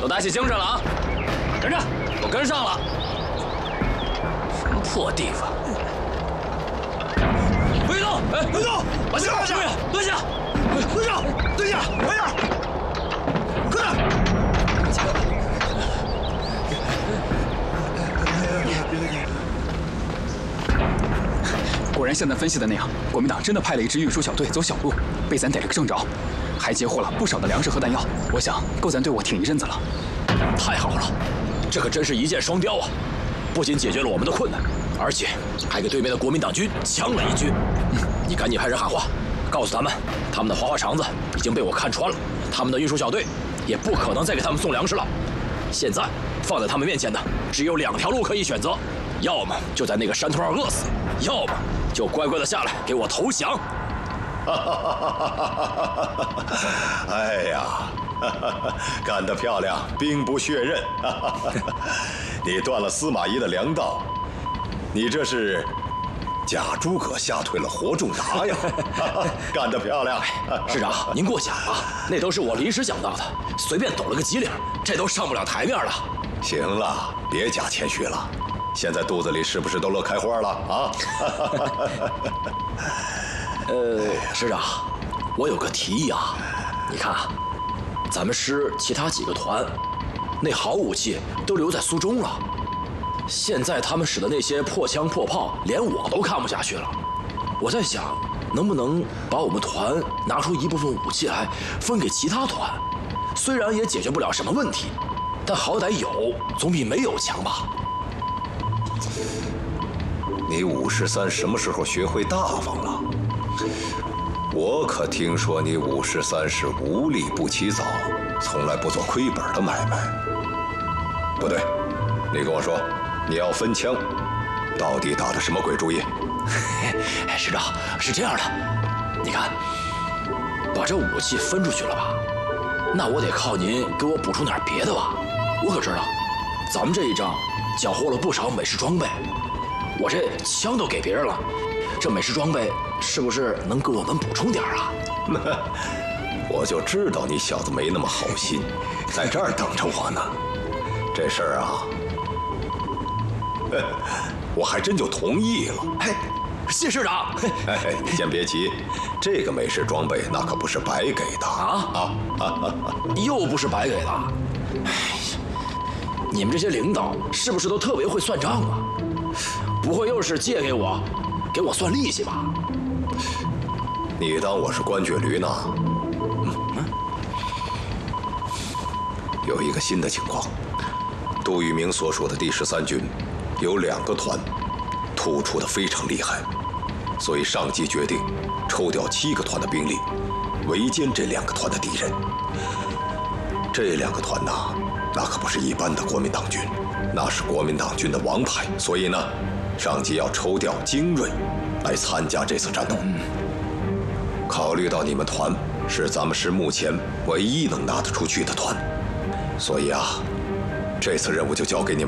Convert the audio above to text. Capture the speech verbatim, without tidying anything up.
都打起精神了啊！跟着，我跟上了。什么破地方！不许动！哎，不许动！把枪放下！蹲下！蹲下！蹲下！快点！快点！ 果然像咱分析的那样，国民党真的派了一支运输小队走小路，被咱逮了个正着，还截获了不少的粮食和弹药。我想够咱队伍挺一阵子了。 太好了，这可真是一箭双雕啊！不仅解决了我们的困难，而且还给对面的国民党军抢了一军。嗯，你赶紧派人喊话，告诉他们，他们的花花肠子已经被我看穿了，他们的运输小队也不可能再给他们送粮食了。现在放在他们面前的只有两条路可以选择，要么就在那个山头上饿死，要么就乖乖的下来给我投降。 哎呀，干得漂亮，兵不血刃。你断了司马懿的粮道，你这是假诸葛吓退了活仲达呀！干得漂亮。 市长，您过奖了，那都是我临时想到的，随便抖了个机灵，这都上不了台面了。 行了，别假谦虚了，现在肚子里是不是都乐开花了啊？ 呃，师长，我有个提议啊，你看啊，咱们师其他几个团，那好武器都留在苏中了，现在他们使的那些破枪破炮，连我都看不下去了。我在想，能不能把我们团拿出一部分武器来分给其他团？虽然也解决不了什么问题，但好歹有总比没有强吧。 你五十三什么时候学会大方了？我可听说你五十三是无利不起早，从来不做亏本的买卖。不对，你跟我说，你要分枪，到底打的什么鬼主意？ 师长，是这样的，你看，把这武器分出去了吧，那我得靠您给我补充点别的吧。我可知道，咱们这一仗缴获了不少美式装备，我这枪都给别人了，这美式装备是不是能给我们补充点啊？ 我就知道你小子没那么好心，在这儿等着我呢。这事儿啊，我还真就同意了。 哎，谢市长。 哎，你先别急，这个美式装备那可不是白给的啊啊！又不是白给的。哎，你们这些领导是不是都特别会算账啊？不会又是借给我，给我算利息吧？ 你当我是关鹫驴呢？嗯嗯。有一个新的情况，杜聿明所属的第十三军有两个团突出的非常厉害，所以上级决定抽调七个团的兵力，围歼这两个团的敌人。这两个团呐，那可不是一般的国民党军，那是国民党军的王牌，所以呢，上级要抽调精锐来参加这次战斗。考虑到你们团是咱们师目前唯一能拿得出去的团，所以啊，这次任务就交给你们。